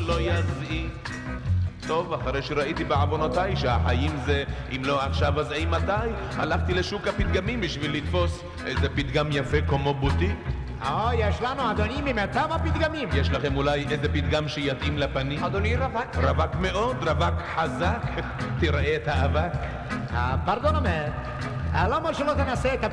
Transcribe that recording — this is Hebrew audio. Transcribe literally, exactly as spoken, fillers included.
לא יזעיק. טוב, אחרי שראיתי בעוונותיי שהחיים זה אם לא עכשיו אז אי מתי, הלכתי לשוק הפתגמים בשביל לתפוס איזה פתגם יפה כמו בוטיק. או, יש לנו אדוני ממיטב הפתגמים. יש לכם אולי איזה פתגם שיתאים לפנים? אדוני רווק. רווק מאוד, רווק חזק. תראה את האבק. פרדון אומר, למה שלא תנסה את